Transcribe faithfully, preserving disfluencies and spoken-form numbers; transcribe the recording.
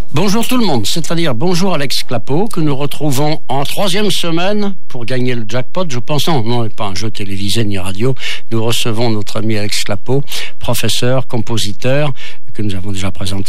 Bonjour tout le monde, c'est-à-dire bonjour Alex Clapeau, que nous retrouvons en troisième semaine pour gagner le jackpot. Je pense, non, non, pas un jeu télévisé ni radio. Nous recevons notre ami Alex Clapeau, professeur, compositeur, que nous avons déjà présenté